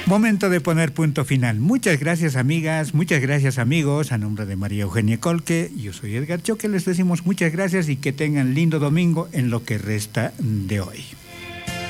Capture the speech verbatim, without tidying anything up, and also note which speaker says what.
Speaker 1: Momento de poner punto final. Muchas gracias, amigas, muchas gracias, amigos. A nombre de María Eugenia Colque, yo soy Edgar Choque, les decimos muchas gracias y que tengan lindo domingo en lo que resta de hoy.